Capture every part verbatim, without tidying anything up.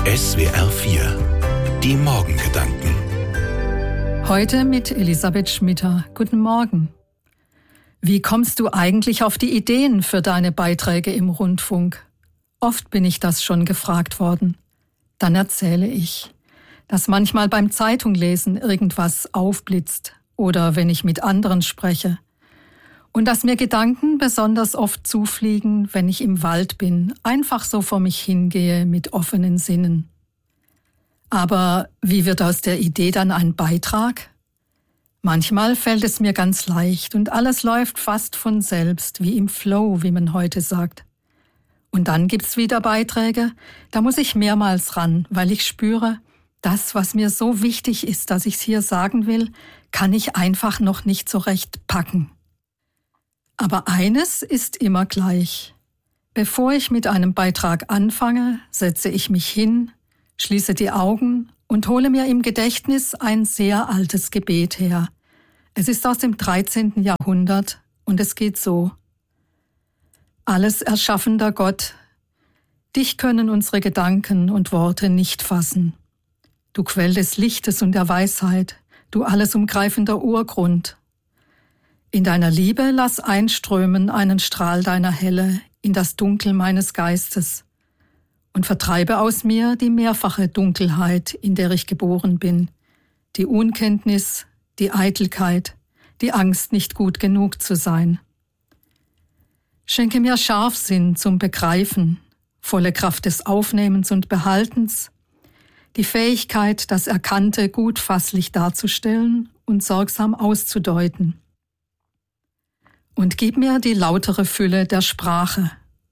S W R vier. Die Morgengedanken. Heute mit Elisabeth Schmitter. Guten Morgen. Wie kommst du eigentlich auf die Ideen für deine Beiträge im Rundfunk? Oft bin ich das schon gefragt worden. Dann erzähle ich, dass manchmal beim Zeitunglesen irgendwas aufblitzt oder wenn ich mit anderen spreche. Und dass mir Gedanken besonders oft zufliegen, wenn ich im Wald bin, einfach so vor mich hingehe mit offenen Sinnen. Aber wie wird aus der Idee dann ein Beitrag? Manchmal fällt es mir ganz leicht und alles läuft fast von selbst, wie im Flow, wie man heute sagt. Und dann gibt's wieder Beiträge, da muss ich mehrmals ran, weil ich spüre, das, was mir so wichtig ist, dass ich's hier sagen will, kann ich einfach noch nicht so recht packen. Aber eines ist immer gleich. Bevor ich mit einem Beitrag anfange, setze ich mich hin, schließe die Augen und hole mir im Gedächtnis ein sehr altes Gebet her. Es ist aus dem dreizehnten Jahrhundert und es geht so. Alles erschaffender Gott, dich können unsere Gedanken und Worte nicht fassen. Du Quell des Lichtes und der Weisheit, du alles umgreifender Urgrund. In deiner Liebe lass einströmen einen Strahl deiner Helle in das Dunkel meines Geistes und vertreibe aus mir die mehrfache Dunkelheit, in der ich geboren bin, die Unkenntnis, die Eitelkeit, die Angst, nicht gut genug zu sein. Schenke mir Scharfsinn zum Begreifen, volle Kraft des Aufnehmens und Behaltens, die Fähigkeit, das Erkannte gut fasslich darzustellen und sorgsam auszudeuten. Und gib mir die lautere Fülle der Sprache.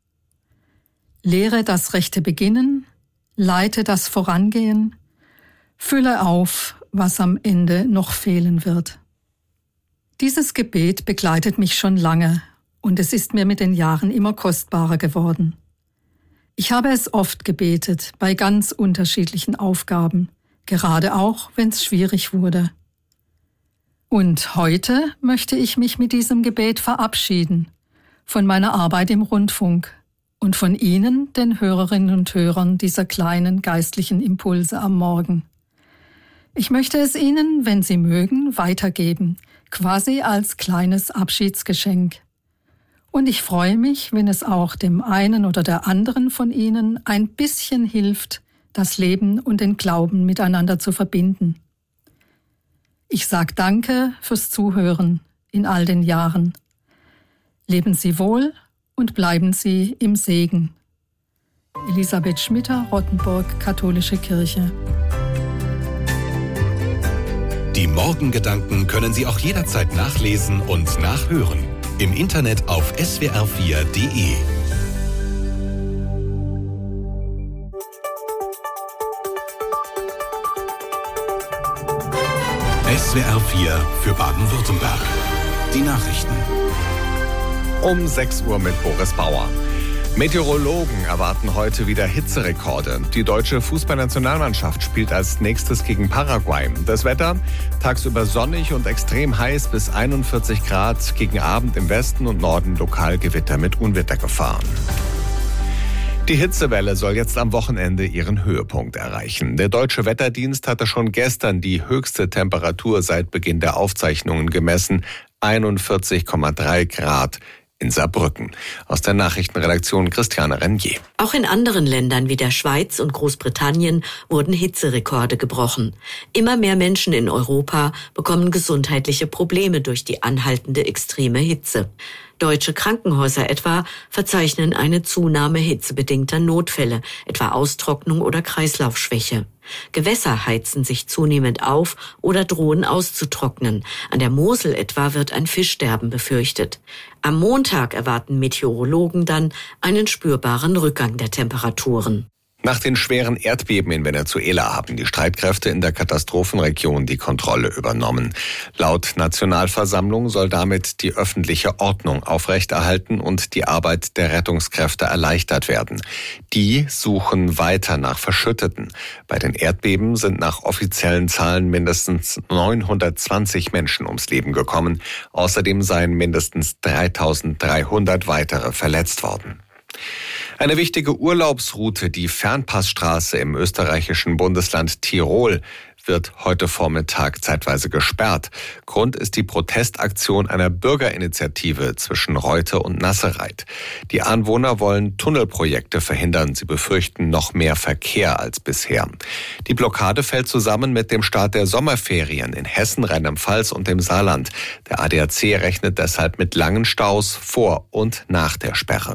Lehre das rechte Beginnen, leite das Vorangehen, fülle auf, was am Ende noch fehlen wird. Dieses Gebet begleitet mich schon lange und es ist mir mit den Jahren immer kostbarer geworden. Ich habe es oft gebetet, bei ganz unterschiedlichen Aufgaben, gerade auch, wenn es schwierig wurde. Und heute möchte ich mich mit diesem Gebet verabschieden, von meiner Arbeit im Rundfunk und von Ihnen, den Hörerinnen und Hörern dieser kleinen geistlichen Impulse am Morgen. Ich möchte es Ihnen, wenn Sie mögen, weitergeben, quasi als kleines Abschiedsgeschenk. Und ich freue mich, wenn es auch dem einen oder der anderen von Ihnen ein bisschen hilft, das Leben und den Glauben miteinander zu verbinden. Ich sage Danke fürs Zuhören in all den Jahren. Leben Sie wohl und bleiben Sie im Segen. Elisabeth Schmitter, Rottenburg, Katholische Kirche. Die Morgengedanken können Sie auch jederzeit nachlesen und nachhören. Im Internet auf S W R vier Punkt de. S W R vier für Baden-Württemberg. Die Nachrichten. Um sechs Uhr mit Boris Bauer. Meteorologen erwarten heute wieder Hitzerekorde. Die deutsche Fußballnationalmannschaft spielt als nächstes gegen Paraguay. Das Wetter? Tagsüber sonnig und extrem heiß bis einundvierzig Grad. Gegen Abend im Westen und Norden lokal Gewitter mit Unwettergefahr. Die Hitzewelle soll jetzt am Wochenende ihren Höhepunkt erreichen. Der Deutsche Wetterdienst hatte schon gestern die höchste Temperatur seit Beginn der Aufzeichnungen gemessen, einundvierzig Komma drei Grad in Saarbrücken. Aus der Nachrichtenredaktion Christiane Renier. Auch in anderen Ländern wie der Schweiz und Großbritannien wurden Hitzerekorde gebrochen. Immer mehr Menschen in Europa bekommen gesundheitliche Probleme durch die anhaltende extreme Hitze. Deutsche Krankenhäuser etwa verzeichnen eine Zunahme hitzebedingter Notfälle, etwa Austrocknung oder Kreislaufschwäche. Gewässer heizen sich zunehmend auf oder drohen auszutrocknen. An der Mosel etwa wird ein Fischsterben befürchtet. Am Montag erwarten Meteorologen dann einen spürbaren Rückgang der Temperaturen. Nach den schweren Erdbeben in Venezuela haben die Streitkräfte in der Katastrophenregion die Kontrolle übernommen. Laut Nationalversammlung soll damit die öffentliche Ordnung aufrechterhalten und die Arbeit der Rettungskräfte erleichtert werden. Die suchen weiter nach Verschütteten. Bei den Erdbeben sind nach offiziellen Zahlen mindestens neunhundertzwanzig Menschen ums Leben gekommen. Außerdem seien mindestens dreitausenddreihundert weitere verletzt worden. Eine wichtige Urlaubsroute, die Fernpassstraße im österreichischen Bundesland Tirol, wird heute Vormittag zeitweise gesperrt. Grund ist die Protestaktion einer Bürgerinitiative zwischen Reute und Nassereit. Die Anwohner wollen Tunnelprojekte verhindern. Sie befürchten noch mehr Verkehr als bisher. Die Blockade fällt zusammen mit dem Start der Sommerferien in Hessen, Rheinland-Pfalz und dem Saarland. Der A D A C rechnet deshalb mit langen Staus vor und nach der Sperre.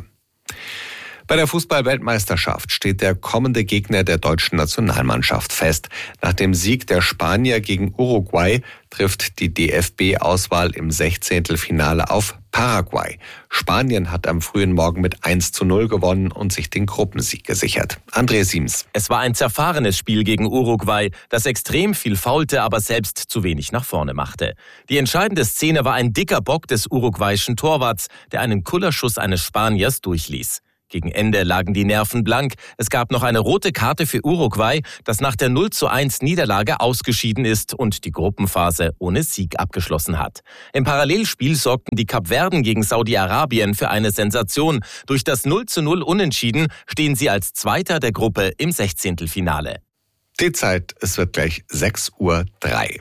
Bei der Fußball-Weltmeisterschaft steht der kommende Gegner der deutschen Nationalmannschaft fest. Nach dem Sieg der Spanier gegen Uruguay trifft die D F B-Auswahl im Sechzehntelfinale auf Paraguay. Spanien hat am frühen Morgen mit eins zu null gewonnen und sich den Gruppensieg gesichert. André Siems. Es war ein zerfahrenes Spiel gegen Uruguay, das extrem viel faulte, aber selbst zu wenig nach vorne machte. Die entscheidende Szene war ein dicker Bock des uruguayischen Torwarts, der einen Kullerschuss eines Spaniers durchließ. Gegen Ende lagen die Nerven blank. Es gab noch eine rote Karte für Uruguay, das nach der null zu eins Niederlage ausgeschieden ist und die Gruppenphase ohne Sieg abgeschlossen hat. Im Parallelspiel sorgten die Kapverden gegen Saudi-Arabien für eine Sensation. Durch das null zu null Unentschieden stehen sie als Zweiter der Gruppe im Sechzehntelfinale. Die Zeit, es wird gleich sechs Uhr drei.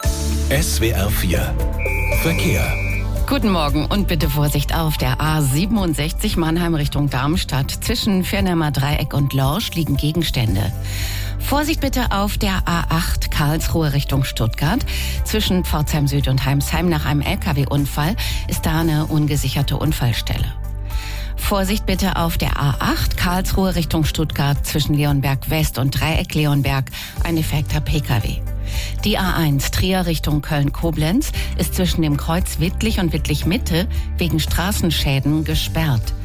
S W R vier Verkehr. Guten Morgen und bitte Vorsicht auf der A siebenundsechzig Mannheim Richtung Darmstadt. Zwischen Firnemer Dreieck und Lorsch liegen Gegenstände. Vorsicht bitte auf der A acht Karlsruhe Richtung Stuttgart. Zwischen Pforzheim Süd und Heimsheim nach einem L K W-Unfall ist da eine ungesicherte Unfallstelle. Vorsicht bitte auf der A acht Karlsruhe Richtung Stuttgart. Zwischen Leonberg West und Dreieck Leonberg ein defekter P K W. Die A eins Trier Richtung Köln-Koblenz ist zwischen dem Kreuz Wittlich und Wittlich-Mitte wegen Straßenschäden gesperrt.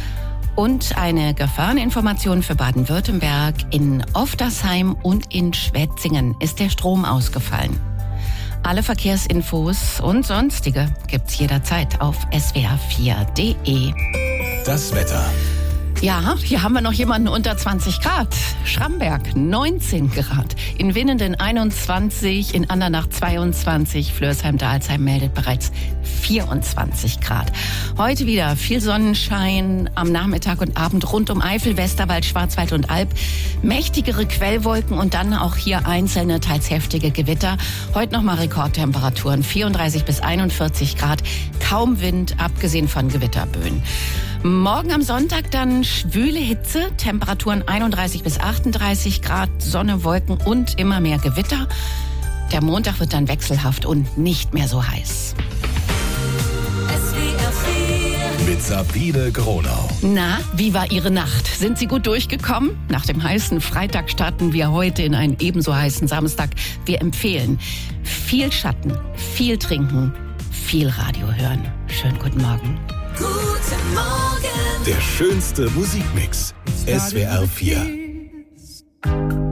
Und eine Gefahreninformation für Baden-Württemberg: In Oftersheim und in Schwetzingen ist der Strom ausgefallen. Alle Verkehrsinfos und sonstige gibt's jederzeit auf S W R vier punkt de. Das Wetter. Ja, hier haben wir noch jemanden unter zwanzig Grad. Schramberg neunzehn Grad, in Winnenden einundzwanzig, in Andernach zweiundzwanzig, Flörsheim-Dalsheim meldet bereits vierundzwanzig Grad. Heute wieder viel Sonnenschein am Nachmittag und Abend rund um Eifel, Westerwald, Schwarzwald und Alb. Mächtigere Quellwolken und dann auch hier einzelne, teils heftige Gewitter. Heute nochmal Rekordtemperaturen, vierunddreißig bis einundvierzig Grad. Kaum Wind, abgesehen von Gewitterböen. Morgen am Sonntag dann schwüle Hitze, Temperaturen einunddreißig bis achtunddreißig Grad, Sonne, Wolken und immer mehr Gewitter. Der Montag wird dann wechselhaft und nicht mehr so heiß. Mit Sabine Gronau. Na, wie war Ihre Nacht? Sind Sie gut durchgekommen? Nach dem heißen Freitag starten wir heute in einen ebenso heißen Samstag. Wir empfehlen viel Schatten, viel trinken, viel Radio hören. Schönen guten Morgen. Guten Morgen. Der schönste Musikmix. S W R vier.